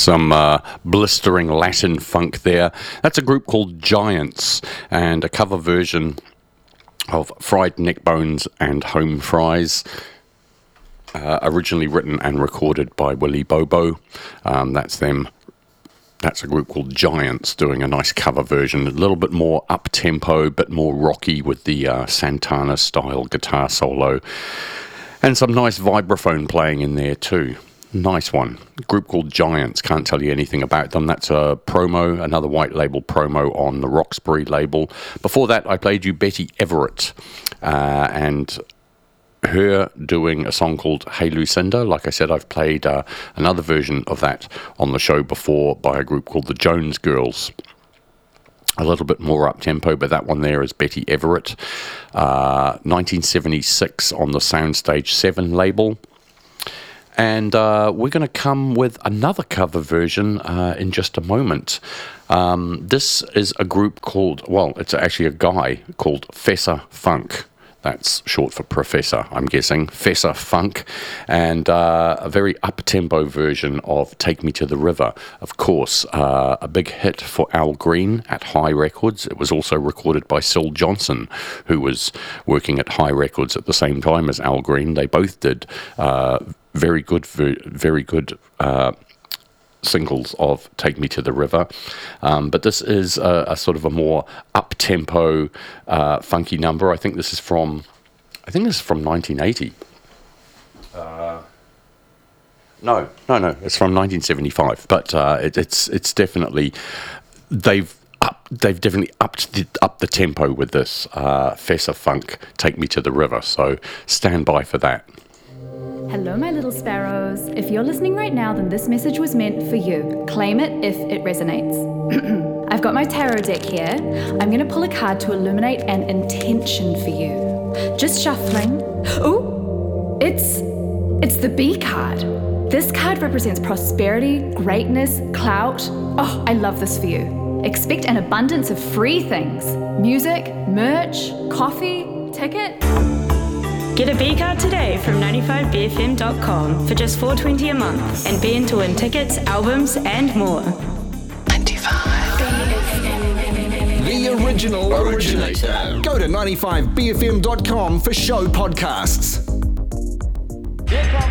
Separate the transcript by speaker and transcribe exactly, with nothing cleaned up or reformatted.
Speaker 1: Some uh, blistering Latin funk there. That's a group called Giants, and a cover version of Fried Neck Bones and Home Fries. Uh, originally written and recorded by Willie Bobo. Um, that's them. That's a group called Giants doing a nice cover version, a little bit more up-tempo, bit more rocky with the uh, Santana-style guitar solo. And some nice vibraphone playing in there too. Nice one. A group called Giants. Can't tell you anything about them. That's a promo, another white label promo on the Roxbury label. Before that, I played you Betty Everett. Uh, and... her doing a song called Hey Lucinda. Like I said, I've played uh, another version of that on the show before by a group called the Jones Girls. A little bit more up-tempo, but that one there is Betty Everett. Uh, nineteen seventy-six on the Soundstage seven label. And uh, we're going to come with another cover version uh, in just a moment. Um, this is a group called, well, it's actually a guy called Fessa Funk. That's short for Professor, I'm guessing. Fessa Funk. And uh, a very up-tempo version of Take Me to the River. Of course, uh, a big hit for Al Green at High Records. It was also recorded by Syl Johnson, who was working at High Records at the same time as Al Green. They both did uh, very good, very good uh singles of Take Me to the River. Um, but this is a, a sort of a more up-tempo, uh, funky number. I think this is from, I think this is from nineteen eighty. Uh, no, no, no, it's from nineteen seventy-five. But uh, it, it's it's definitely, they've up, they've definitely upped the, up the tempo with this uh, Fessa Funk, Take Me to the River. So stand by for that.
Speaker 2: Hello, my little sparrows. If you're listening right now, then this message was meant for you. Claim it if it resonates. I've got my tarot deck here. I'm going to pull a card to illuminate an intention for you. Just shuffling. Ooh, it's, it's the B card. This card represents prosperity, greatness, clout. Oh, I love this for you. Expect an abundance of free things. Music, merch, coffee, ticket.
Speaker 3: Get a B card today from ninety-five B F M dot com for just four dollars and twenty cents a month and be in to win tickets, albums, and more.
Speaker 4: ninety-five The original originator. Go to ninety-five B F M dot com for show podcasts.
Speaker 5: Here comes